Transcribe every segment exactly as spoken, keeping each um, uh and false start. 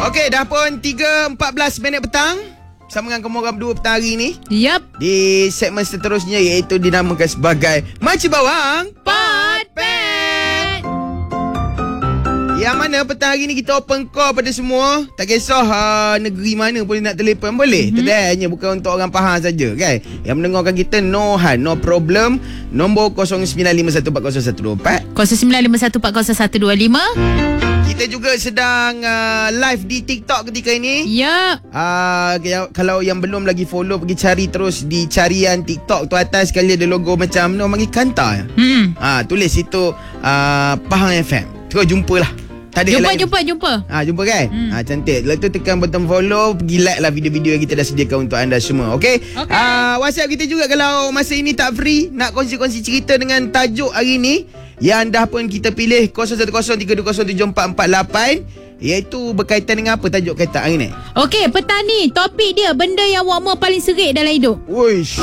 Okey, dah pun tiga empat belas minit petang. Bersama dengan kamu orang berdua petang hari ni. Yap. Di segmen seterusnya, iaitu dinamakan sebagai Makcik Bawang Potpet. Yang mana petang hari ni kita open call pada semua. Tak kisah uh, negeri mana pun nak telefon boleh. Mm-hmm. Tadanya bukan untuk orang Pahang saja kan. Yang mendengarkan kita no hal, no problem. Nombor kosong sembilan lima satu empat kosong satu dua empat kosong sembilan lima satu empat kosong satu dua lima. Kita juga sedang uh, live di TikTok ketika ini. Ya. Uh, kalau yang belum lagi follow, pergi cari terus di carian TikTok tu atas sekali ada logo macam no bagi kanta. Hmm. Ah, tulis situ uh, Pahang F M. Terus jumpalah. Tadi jumpa, jumpa, jumpa. Ah, jumpa kan? Hmm. Ah, cantik. Lepas tu tekan button follow, pergi like lah video-video yang kita dah sediakan untuk anda semua. Okey? Okay. Ah, WhatsApp kita juga kalau masa ini tak free, nak kongsi-kongsi cerita dengan tajuk hari ni yang dah pun kita pilih kosong satu kosong tiga dua kosong tujuh empat empat lapan, iaitu berkaitan dengan apa tajuk kaitan hari ni? Okey, petang ni topik dia benda yang Wama paling serik dalam hidup. Uish.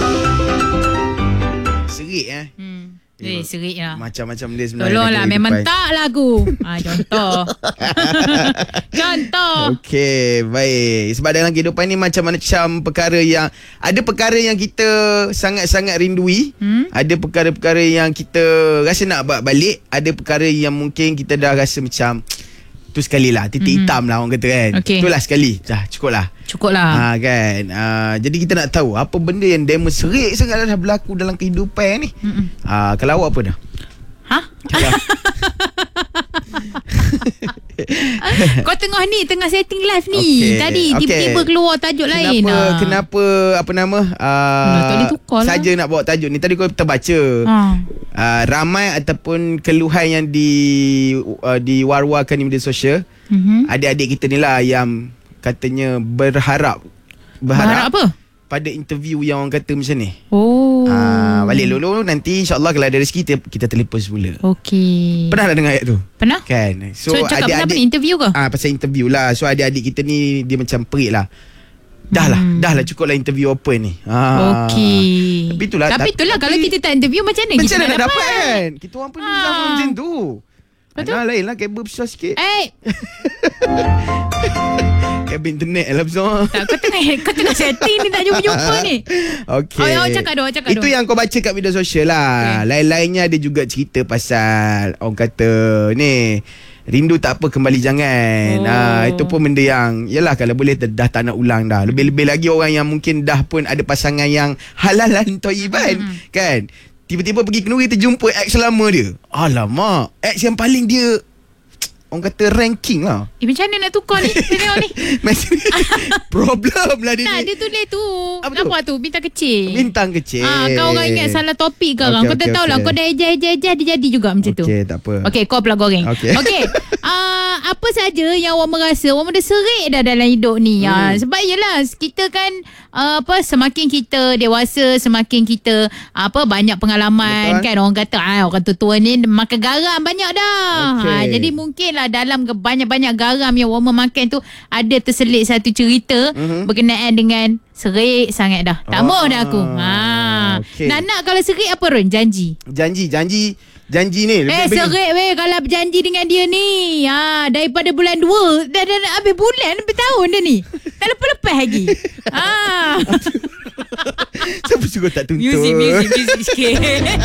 Serik eh? Hmm. Eh, serik lah. Macam-macam dia sebenarnya. Tolonglah, memang tak lagu. Ah, contoh. Contoh. Okey, baik. Sebab dalam kehidupan ni macam-macam perkara yang, ada perkara yang kita sangat-sangat rindui. Hmm? Ada perkara-perkara yang kita rasa nak buat balik. Ada perkara yang mungkin kita dah rasa macam tu sekali lah, titik mm-hmm. hitam lah orang kata kan. Okay. Itulah sekali. Dah cukup lah. Cukup lah. Ha, kan. Uh, jadi kita nak tahu apa benda yang demo serik sangat dah berlaku dalam kehidupan ni. Uh, kalau awak apa dah? Ha? Kau tengah ni, tengah setting live ni. Okay. Tadi okay. tiba-tiba keluar tajuk kenapa, lain. Kenapa, kenapa apa nama? Uh, saja lah. Nak bawa tajuk ni. Tadi kau terbaca. Ha. Uh, ramai ataupun keluhan yang di uh, diwar-warkan di media sosial. Mm-hmm. Adik-adik kita ni lah yang katanya berharap Berharap, berharap apa? Pada interview yang orang kata macam ni. Oh. Uh, balik dulu nanti insyaAllah kalau ada rezeki kita, kita telefon semula. Okey. Pernah tak dengar ayat tu? Pernah. Kan? So, so cakap pasal interview ke? Ah, pasal interview lah. So adik-adik kita ni dia macam perik lah. Dah lah, hmm. dah lah cukup lah interview open ni. Ah. Okey. Tapi itulah. Tapi itulah tapi, kalau kita tak interview macam mana macam kita nak dapat? dapat kan? Kita orang pun ah. sama macam tu. Betul? Nah, lain lah kabel besar sikit. Eh. Kabel internet lah besar. Tak, kau tengah, kau tengah setting ni tak jumpa-jumpa ni. Okey. Oh, oh, cakap doh, cakap Itu doh. yang kau baca kat media sosial lah. Okay. Lain-lainnya ada juga cerita pasal orang kata ni, rindu tak apa kembali jangan. Oh. Ha, itu pun benda yang yalah kalau boleh dah, dah tak nak ulang dah. Lebih-lebih lagi orang yang mungkin dah pun ada pasangan yang halalan toiban hmm. kan. Tiba-tiba pergi kenduri terjumpa ex lama dia. Alamak, ex yang paling dia orang kata ranking lah. Eh, macam mana nak tukar ni? Tengok ni. Problem lah dia. Tak, ni. dia tulis tu. Apa Nampak tu? Bintang kecil. Bintang kecil. Ah, kau orang ingat salah topik ke orang? Okay, kau tak okay, tahu okay. lah. Kau dah ejah-ejah dia jadi juga macam okay, tu. Okey, tak apa. Okey, kau pula goreng. Okey. Okey. Uh, apa saja yang awak merasa awak dah serik dah dalam hidup ni. Hmm. Uh, sebab yelah kita kan uh, apa semakin kita dewasa, semakin kita uh, apa banyak pengalaman. Betul. Kan orang kata ah orang tua-tua ni makan garam banyak dah. Okay. Uh, jadi mungkinlah dalam banyak-banyak garam yang awak makan tu ada terselit satu cerita mm-hmm. berkenaan dengan serik sangat dah. Tak mahu oh, dah aku. Ha. Okay. Nak nak kalau serik apa Ron? Janji. Janji, janji. Janji ni Eh serik weh kalau berjanji dengan dia ni. Ha, daripada bulan dua dah, dah, dah habis bulan, habis tahun dah ni. Tak lepas-lepas lagi. Ha. Siapa suruh tak tuntut? Music, music, music sikit.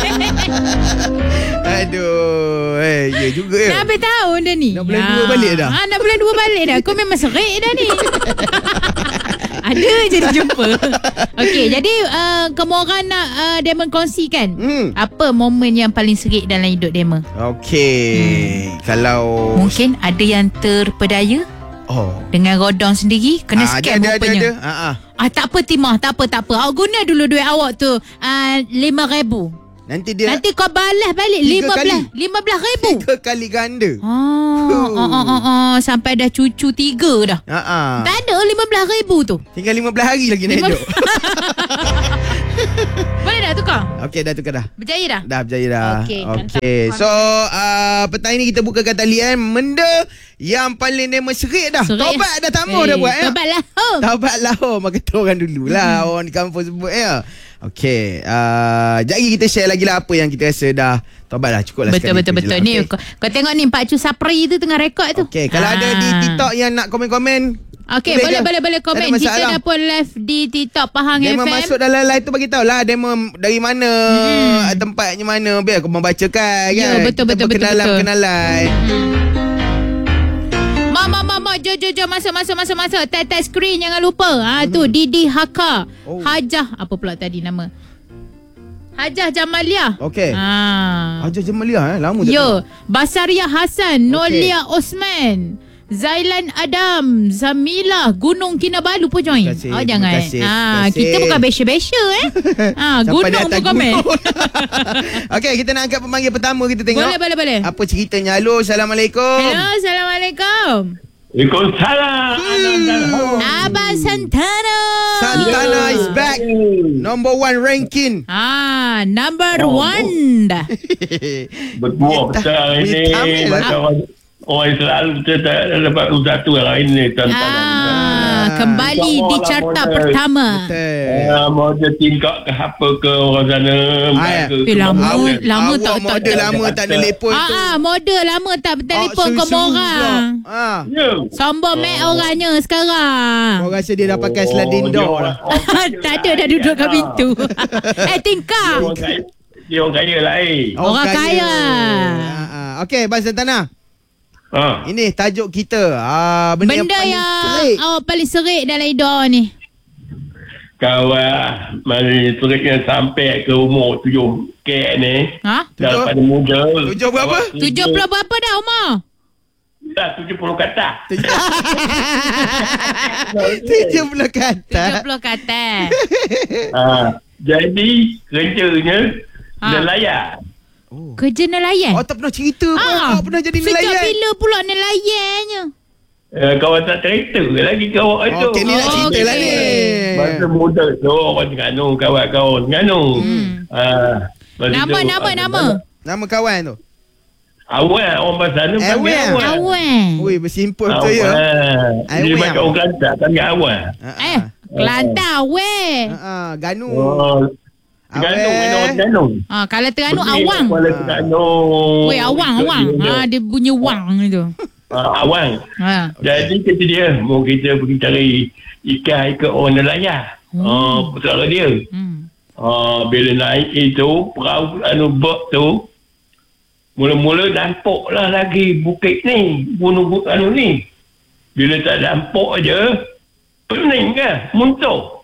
Aduh. Eh, ya juga ya. Dah habis tahun dah ni. Nak bulan ha. dua balik dah. Ha, nak bulan dua balik dah. Kau memang serik dah ni. Ada je jumpa. Okey, jadi uh, kamu orang nak uh, Damon kongsikan hmm. apa momen yang paling serik dalam hidup Damon? Okey, hmm. kalau mungkin ada yang terpedaya oh. dengan rodong sendiri kena ah, scam ada, rupanya. Ada, ada, ada. Ah, ah. ah tak apa Timah, tak apa tak apa. Awak guna dulu duit awak tu uh, lima ribu. Nanti dia Nanti kau balas balik lima belas lima belas ribu. Tiga kali ganda. Oh, oh, oh, oh, oh. Sampai dah cucu tiga dah. Ha ah. Tak ada lima belas ribu tu. Tinggal lima belas hari lagi nak hidup. Boleh dah tukar? Okey, dah tukar dah. Berjaya dah? Dah berjaya dah. Okey, Okey. So, uh, petang ni kita bukakan talian benda yang paling Nema serik dah. Serik. Taubat dah tak mau Eh, dah buat ya. Taubat lah. Taubat lah. Oh, maka kata orang dululah. Orang di kampung sebut ya. Okey. Uh, Sekejap lagi kita share lagi lah apa yang kita rasa dah taubat lah. Cukup lah Betul, sekali betul, tu je betul. lah. Ni, Okey. kau, kau tengok ni Pak Cu Sapri tu tengah rekod tu. Okey. Kalau Ah. ada di TikTok yang nak komen-komen, Okey, boleh boleh, je. boleh, boleh Tak ada komen. Kita masalah. dah pun live di TikTok Pahang Demo F M. masuk dalam live tu bagi tahu lah demo dari mana, hmm. tempatnya mana, biar aku membacakan kan. Ya, betul, Kita betul, betul, berkenalan, betul. Berkenalan. Mama, mama, jom, jom, jom. Masuk, masuk, masuk, masuk. Tag, tag screen jangan lupa. Ha, tu, Didi Haka. Oh. Hajah, apa pula tadi nama? Hajah Jamaliah. Okey. Ha. Hajar Jemalia eh, lama tak Yo, tengok. Basaria Hassan, Nolia Osman, Zailan Adam, Zamila, Gunung Kinabalu pun join. Terima kasih, Oh terima jangan. kasih, Ha, terima kasih. kita bukan besya-besya eh. Ha, Sampai di gunung atas pun komen. gunung. Okey, kita nak angkat pemanggil pertama, kita tengok. Boleh, boleh, boleh. Apa ceritanya? Halo, Assalamualaikum. Hello, Assalamualaikum. Waalaikumsalam. Hmm. Abang Santana. Santana is back. Number one ranking. Ah, number Oh, one dah. Betul betul hari Wih, ni. Tamil, Macam orang orang selalu kita tak dapat satu hari ni tantangan. Ah, kembali di carta pertama. Betul. Ah, mau dia tingkap ke apa ke orang sana. Ah, ke- eh, ke lama, bawah. lama Awak tak- tak- model tak- lama tak telefon tu. Ah, ah, model lama tak bertelefon Ah, ke susu orang. pula. Ah. Ya. Sombong mek orangnya sekarang. Kau rasa dia dah pakai sliding dia door orang- lah. orang kaya Tak ada dah lain duduk kat lah. pintu. Eh, Dia tingkap. orang kaya- Dia orang kaya lain. Orang kaya. Ah, ah. Okey, Abang Santana. Ha. Ini tajuk kita. Ah, benda, Benda yang yang, paling serik. awak paling serik dalam hidup awak ni. Kawan, mari seriknya sampai ke umur tujuh K ni. Ha? Tujuh? Daripada muda. Tujuh berapa? Tujuh puluh berapa dah umur? Dah tujuh puluh kata. Tujuh puluh kata. Tujuh puluh kata. Ha. Jadi, kerjanya Ha. nelayan. Oh. Kerja nelayan. Oh, tak pernah cerita pun. Ah, Kau pernah jadi Sejak nelayan. bila pula nelayannya? Uh, kawan tak cerita lagi kawan itu. Okey, ni nak Oh, cerita okey. lah ni. Masa muda tu orang Terengganu, kawan-kawan Terengganu. Hmm. Uh, Nama, nama, nama. Nama kawan tu. Awal, orang pasal tu panggil Awal. awal. Awan. Ui, bersimpul betul ya. Awal. Dia Awal. macam orang Kelantan, panggil awal. Ah, Eh, Kelantan weh. ah, ah, Ganu. Oh, Terengganu, Awal. minum orang Terengganu. Ah, kalau Terengganu Pergi awang. Kuala Terengganu. Weh, awang, Ikut awang. dia. Ah, dia bunyi wang itu. Ah, awang. Ha. Jadi kata dia, mau kita pergi cari ikan ikut orang nelayan. Hmm. Oh, perkara dia. Hmm. Ah, bila naik itu, perahu anu bot tu, mula-mula dampuk lah lagi bukit ni, gunung bu- anu ni. Bila tak dampuk aja, pening ke, muntah.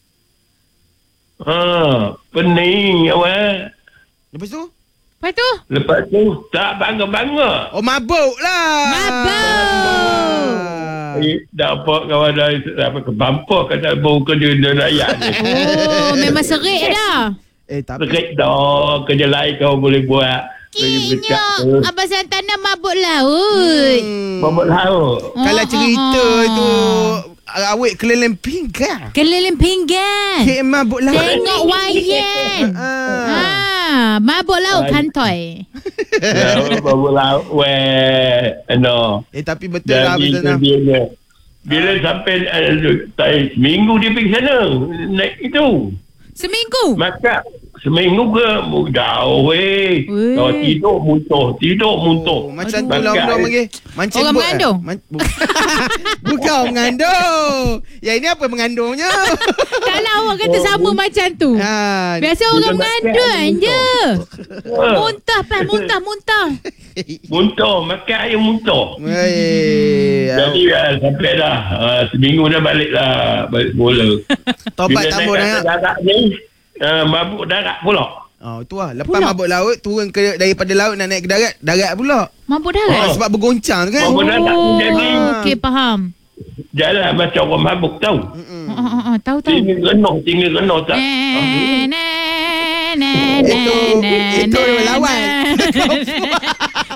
Ah, pening awak. Lepas tu? Lepas tu? Lepas tu, tak bangga-bangga. Oh, mabuk lah. Mabuk. Ah. Eh, dapat kawan dah dapat ke bumper kata bau kerja nelayan ni. Oh, memang serik dah. Eh, tapi Serik dah, kerja lain kau boleh buat. Kerja Kinyo, berkat tu. Abang Santana mabuk laut. Hmm. Mabuk laut. Kalau Oh, cerita oh, oh. tu awet keliling pinggang. Keliling pinggan. Kek mabuk lah. Tengok wayang. Ah. Ha, mabuk laut Ay. kantoi. Ya, mabuk laut. Weh, no. Eh, tapi betul lah Jadi betul lah. tu dia dia. Bila sampai uh, tak, seminggu dia pergi sana naik itu Seminggu. makan seminggu ke jauh weh. Weh. Kalau tidur muntah tidur muntah. Oh, macam tu Aduh. lah Makan. orang panggil. Mancing Orang bot, mengandung? eh? Man- bu- Bukan orang mengandung. Ya, ini apa mengandungnya? Taklah awak kata Oh, sama oh. macam tu. Ha. Biasa Dia orang tak mengandung makan, je. Ha, Muntah pas, muntah, muntah. muntah makan air muntah. Weh. Jadi uh, sampai dah uh, seminggu dah balik lah balik bola. Tobat Bila tambah naik dah. atas darat ni uh, mabuk darat pula. Oh, tu lah. Lepas Pula. mabuk laut, turun ke daripada laut nak naik ke darat, darat pula. Mabuk Oh. darat. Sebab bergoncang tu kan. Mabuk darat tu jadi Oh, okey, faham. jalan macam orang mabuk tahu. Mm-mm. Oh, oh, oh, tahu, tahu. Tinggi renung, tinggi renung tak. Na, na, na, Itu- na, itu na, lawan. na.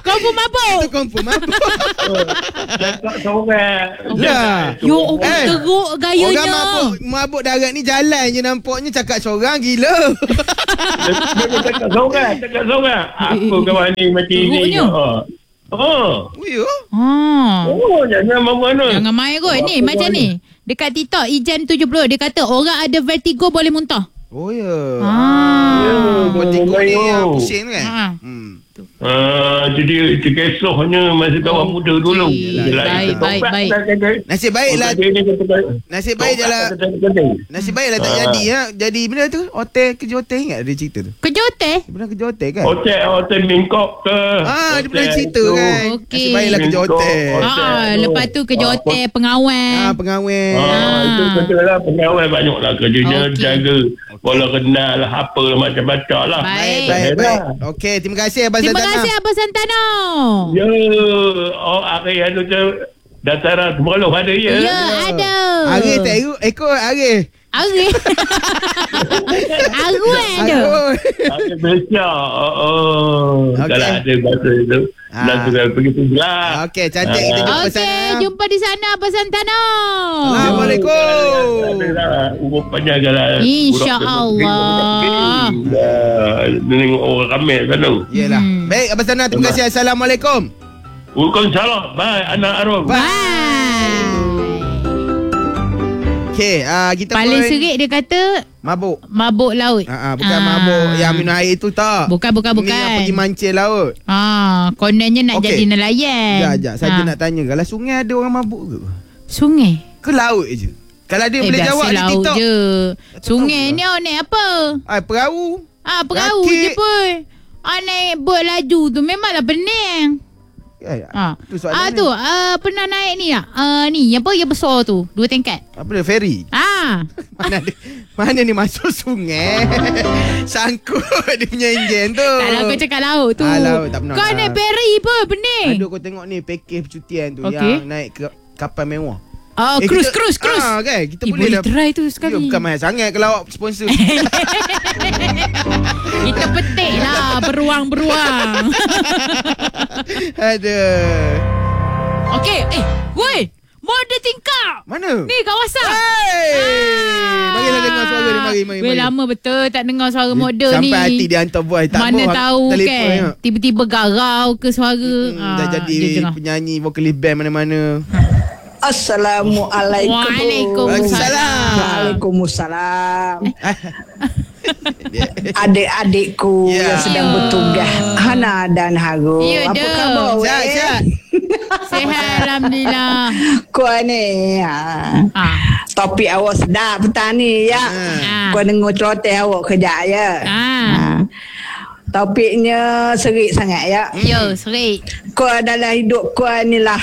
Confirm mabuk. Itu confirm mabuk. Cakap seorang. Lah. Yo, Eh, teruk gayanya. Orang mabuk, mabuk darat ni jalan je nampaknya cakap seorang gila. Dia cakap seorang. Cakap seorang. Apa kawan ni macam ni? Teruknya. Oh. Oh. Oh, ya? Ha. Oh, jangan mana-mana. Jangan main kot. Ni macam ni. Dekat TikTok Ijan tujuh puluh dia kata orang ada vertigo boleh muntah. Oh, ya. Ah. Buat tengok ni Oh. yang pusing kan? Ha. Hmm. Ah, jadi itu kisahnya masa kawan Oh, muda dulu. okey. Yelah, Baik, itu baik, tobat baik. dah kata. Nasib baiklah. Dia ni kata, Nasib baik je tobat lah. kata- kata. Nasib baiklah tak Ah. jadi ya. Jadi benda tu hotel, kerja hotel, ingat dia cerita tu. Kerja hotel? Dia pernah kerja hotel kan? Hotel, hotel Mingkok ke? Ah, dia pernah Hotel cerita tu. kan. Okey. Nasib baiklah kerja Mingkok, hotel. hotel. Ah, tu. lepas tu kerja Ah, hotel pengawal. Ah, pengawal. Ah, itu betul lah. Pengawal banyak lah kerjanya. Okey. Jaga. Walau kenal lah. Apa lah macam-macam lah. Baik. Baik, Baik. baik. Okey, terima kasih Abang Terima Santana. kasih Abang Santana. Ya. Oh, hari anu tu. Dataran Temerloh ada ya? Ya, ada. Ari tak Eru? Ekor Ari. Ari. Arwah ada. Arwah. Ada Malaysia. Oh, oh. Okey. Kalau ada bahasa itu. Ah. Nak juga begitu lah. Okey, cantik kita jumpa Okey, sana. jumpa di sana Abang Santana. Assalamualaikum. Ada lah. Umur panjang lah. InsyaAllah. Tengok orang ramai sana. Yalah. Hmm. Baik, Abang Santana, terima kasih. Assalamualaikum. Waalaikumsalam. Bye, anak Arif. Bye. Okey, uh, kita Paling pun serik dia kata mabuk. mabuk laut. Ha, uh, bukan Ah. mabuk yang minum air tu tak. Bukan, bukan, Ni yang bukan. pergi mancing laut. Ah, kononnya nak Okey. jadi nelayan. Sekejap, sekejap. Saya Ah. nak tanya, kalau sungai ada orang mabuk ke? Sungai. Ke laut je? Kalau dia Eh, boleh biasa jawab di laut TikTok. je. Tak Sungai tahu ni awak naik apa? Ah, perahu. Ah, perahu Rakit. je pun. Ah, naik bot laju tu memanglah pening. Eh, Ah, tu soalan ah dia. tu ah, pernah naik ni tak? Ah, ni apa yang besar tu? Dua tingkat. Apa dia? Ferry? Ah, Mana ada, mana ni masuk sungai? Sangkut dia punya enjin tu. tak lah kau cakap laut tu. Ah, laut, tak pernah. Kau Ah. naik ferry pun pening. Aduh, kau tengok ni package percutian tu Okey. yang naik ke kapal mewah. Oh, Eh, cruise, kita- cruise, cruise. Ah, kan? Kita Eh, boleh boleh lah. try tu Ya, sekali. bukan mahal sangat kalau awak sponsor. Kita petik lah beruang-beruang. Aduh. Okey, eh, woi, model tingkap. Mana? Ni kawasan. Hey! Marilah dengar suara dia. Mari, mari, Weh, mari. lama betul tak dengar suara model ni. Sampai hati dia hantar voice. Tak Mana boh, tahu telefon, kan. tengok. Tiba-tiba garau ke suara. Hmm, dah Ah, jadi dia dengar. penyanyi vokalis band mana-mana. Assalamualaikum. Waalaikumsalam. Waalaikumsalam. Dia- Adik-adikku Ya. yang sedang Ya. bertugas, Hana dan Harun. Ya, Apa dah. khabar? Sihat, weh? sihat. Sihat Alhamdulillah. Kau ni ha. Ah. Topik awak sedap petang ni ya. Ah. Kau dengar celoteh awak kejap ya. Ah. Ha. Topiknya serik sangat ya. Yo, serik. Kau dalam hidup kau ni lah.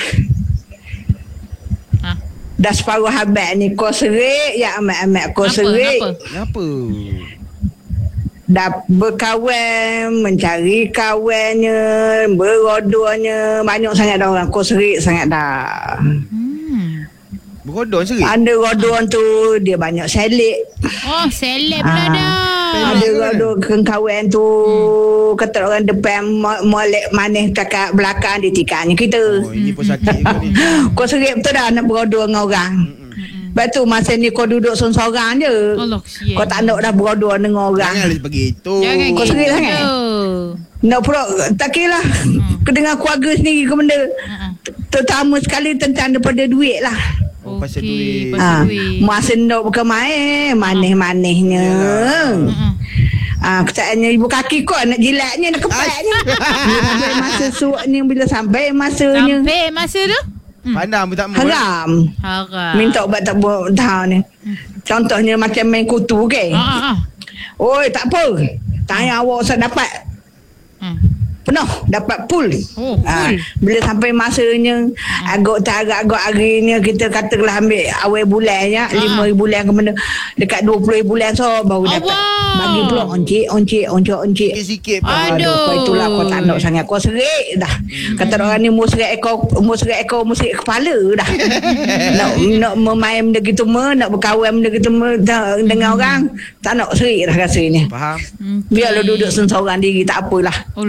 Ah. Dah separuh habis ni kau serik ya amat-amat kau Apa? serik. Apa? Kenapa? Dah berkawan, mencari kawannya, berodonya, banyak sangat dah orang. Kau serik sangat dah. Hmm. Berodon serik? Ada rodon tu, dia banyak selik. Oh, seleb Ah. lah dah. Ada rodon kawan tu, kata orang depan mo- molek manis cakap belakang, dia tikanya kita. Oh, ini pun sakit juga ni. Kau serik betul dah nak berodon dengan orang. Lepas tu masa ni kau duduk seorang-seorang je. Allah, kesian. Kau tak nak dah berodon dengan orang. Janganlah begitu. Jangan Kau gitu. serik sangat? Nak pula, tak kira lah. Dengan keluarga sendiri ke benda. Ah, ah. Terutama sekali tentang daripada duit lah. Oh, pasal Okey, duit. pasal Ha, duit. masa nak bukan main, manis-manisnya. Mm-mm. Ah, kecaannya ibu kaki kau nak jilatnya, nak kepatnya. Bila sampai masa suak ni, bila sampai masanya. Sampai masa tu Pandang pun tak mau. Haram. haram. Minta ubat tak buat tahu ni. Contohnya macam main kutu ke. Ah, ah, ah. Oi, tak apa. Tanya awak saya dapat Hmm. penuh, dapat full. Oh, Ah, full. bila sampai masanya agak tak agak-agak harinya kita katakanlah ambil awal bulannya Ah. lima ribu bulan ke mana dekat dua puluh ribu bulan so baru Oh, dapat. wow. Bagi pula oncik oncik oncik oncik. Sikit-sikit pun. Aduh. Kau itulah kau tak nak sangat. Kau serik dah. Kata orang ni mu serik ekor, mu serik ekor, mu serik kepala dah. nak nak memain benda gitu me, nak berkawan benda gitu me dah- dengan orang, tak nak serik dah rasanya. Faham? Okay. Biarlah duduk seorang diri tak apalah. Oh, lah, tak payah sial.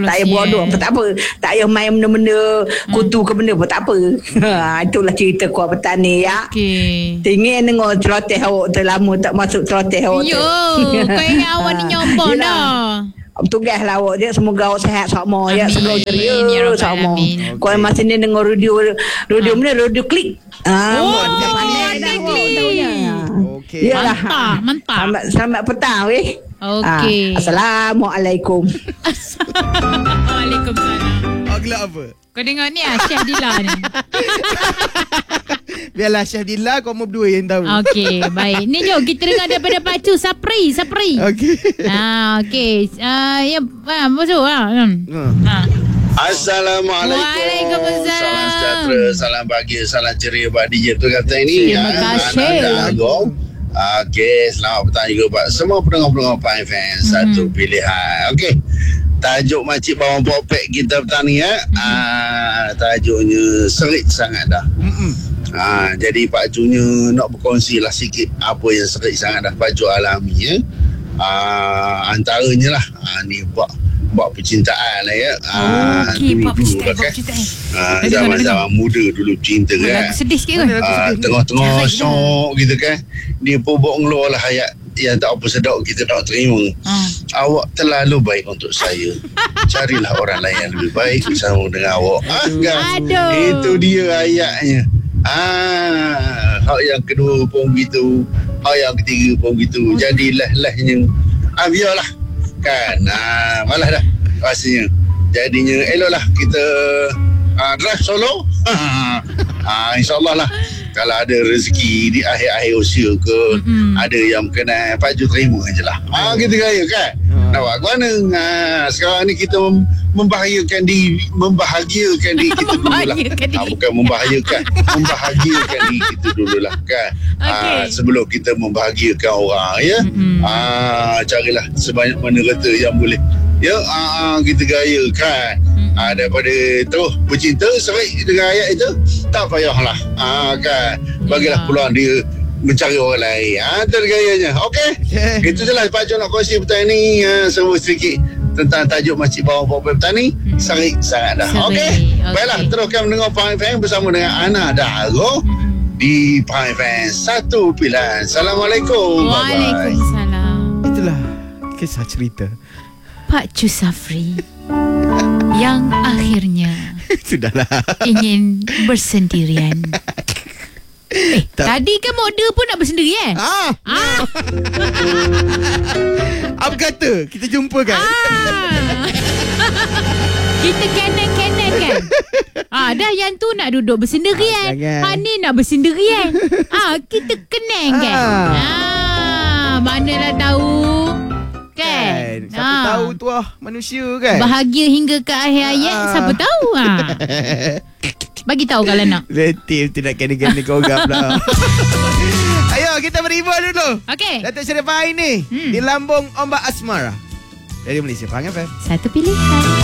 dua pun tak apa. Tak payah main benda-benda kutu ke benda pun tak apa. Ha, itulah cerita kuah petang ni ya. Okey. Tinggal dengar celoteh awak tu lama tak masuk celoteh awak tu. Yo, kau ingat awak ni nyombong Yelah. dah. Tugaslah awak dia. Semoga awak sihat sama ya. Amin. Semoga ceria Ya Rabbal sama. Alamin. Kau yang masih ni dengar radio radio mana? Radio Klik. Ah, Oh, awak dah pandai dah Radio awak Klik. tahunya. Okey. Yalah. Mantap, mantap. Selamat, selamat petang weh. Okey. Ah, Assalamualaikum. Waalaikumsalam. Agak apa? Kau dengar ni ah, Syah Dila ni. Biarlah Syah Dila, kau mau berdua yang tahu. Okey, baik. Ni jom kita dengar daripada Pak Cu Sapri, Sapri. Okey. Ah, okey. Ah, ya, ah, masuk ah. Hmm. Ha. Ah. Assalamualaikum. Waalaikumsalam. Salam sejahtera, salam bahagia, salam ceria buat D J tu kata ini. Terima kasih. Anda Agong. Okey, selamat petang juga buat semua pendengar-pendengar Pai Fan. Satu pilihan. Okey. Tajuk makcik bawang popek kita petang ni ya. Ah, tajuknya serik sangat dah. Ah, jadi Pak Cunya nak berkongsi lah sikit apa yang serik sangat dah Pak Cu alami ya. Ah, antaranya lah ah, ni buat buat percintaan lah ya. Ah, Okey, buat dulu-dulu percintaan, lah buat kan. percintaan. Ah, Dengar, zaman-zaman muda dulu cinta kan. Lagu sedih sikit kan? Ah, tengah-tengah syok gitu kan. Dia pun buat ngeluar lah hayat yang tak apa sedap kita tak terima. Ah. Awak terlalu baik untuk saya. Carilah orang lain yang lebih baik bersama dengan awak. Ah, kan? Aduh. Itu dia ayatnya. Ah, hak yang kedua pun begitu. Hak yang ketiga pun begitu. Jadi lah-lahnya. Ah, biarlah. Kan. Ah, malah dah rasanya. Jadinya eloklah kita ah, drive solo. ah, InsyaAllah lah. Kalau ada rezeki di akhir-akhir usia ke, Mm-mm. ada yang kena Pak Ju terima je lah. Ah, kita gaya kan. Nak buat ke mana? Ah, sekarang ni kita mem- membahayakan diri, membahagiakan diri kita dulu lah. Membahayakan diri. Ah, bukan membahayakan, membahagiakan diri kita dulu lah kan. Okey. Ah, sebelum kita membahagiakan orang ya. Mm-mm. Ah, carilah sebanyak mana kata yang boleh. Ya, ah, kita gaya kan. Ah, daripada terus bercinta serik dengan ayat itu, tak payahlah. Ah, kan. Bagilah Ya. peluang dia mencari orang lain. Ah, itu gayanya. Okey. Okay. Itu je lah Pak Cik nak kongsi petang ni. Ah, seru sedikit tentang tajuk makcik bawang popek petang ni. Mm-mm. Serik sangat dah. Serik. Okey. Okey. Baiklah, teruskan mendengar Pai Fan bersama dengan Ana Daro di Pai Fan Satu Pilihan. Assalamualaikum. Bye-bye. Waalaikumsalam. Itulah kisah cerita. Pak Cu Safri yang akhirnya Sudahlah. ingin bersendirian. Eh, Tak. tadi kan model pun nak bersendiri eh? Ah, Ah, apa kata? Kita jumpa kan? ah. Kita kanan-kanan kan? Ah, dah yang tu nak duduk bersendirian. Ah, jangan. Ha ni nak bersendirian. Ah, kita kenang kan? Ah. Ah, manalah tahu. Kan? Siapa Ah. tahu tu ah manusia kan? Bahagia hingga ke akhir ayat, Ah. siapa tahu ah. Bagi tahu kalau nak. Letih tu nak kena-kena kau gap lah. Ayo kita beribah dulu. Okey. Datuk Syarif Fahim ni Hmm. di lambung ombak asmara. Dari Malaysia, Pahang F M. Satu pilihan.